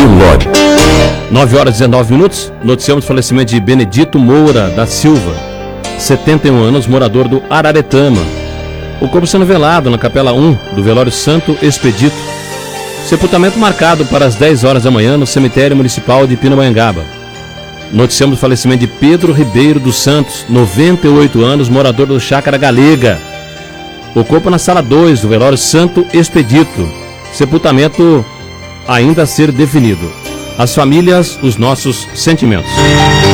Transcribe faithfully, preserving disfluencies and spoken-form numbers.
Lore. nove horas e dezenove minutos, noticiamos o falecimento de Benedito Moura da Silva, setenta e um anos, morador do Araretama. O corpo sendo velado na Capela um do Velório Santo Expedito. Sepultamento marcado para as dez horas da manhã no Cemitério Municipal de Pindamonhangaba. Noticiamos o falecimento de Pedro Ribeiro dos Santos, noventa e oito anos, morador do Chácara Galega. O corpo na Sala dois do Velório Santo Expedito. Sepultamento ainda a ser definido. As famílias, os nossos sentimentos.